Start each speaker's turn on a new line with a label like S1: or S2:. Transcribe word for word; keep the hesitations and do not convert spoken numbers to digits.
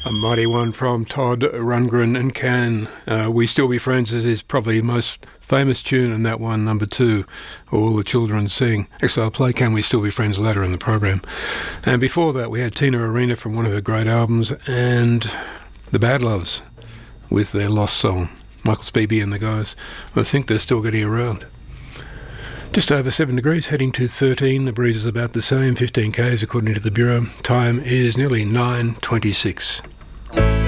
S1: A mighty one from Todd Rundgren and Can. Uh, We Still Be Friends is his probably most famous tune, and that one, number two, All the Children Sing. Actually, I'll play Can We Still Be Friends later in the program. And before that, we had Tina Arena from one of her great albums, and the Bad Loves with their Lost Song. Michael Speeby and the guys. I think they're still getting around. Just over seven degrees, heading to thirteen. The breeze is about the same, fifteen k's according to the Bureau. Time is nearly nine twenty-six.